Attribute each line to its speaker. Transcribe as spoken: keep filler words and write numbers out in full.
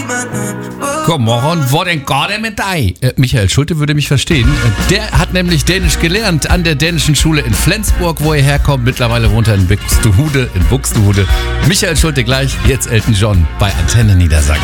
Speaker 1: Guten Morgen, wo denn gerade mit dei? Äh, Michael Schulte würde mich verstehen. Äh, Der hat nämlich Dänisch gelernt an der dänischen Schule in Flensburg, wo er herkommt. Mittlerweile wohnt er in Buxtehude. In Buxtehude. Michael Schulte gleich, jetzt Elton John bei Antenne Niedersachsen.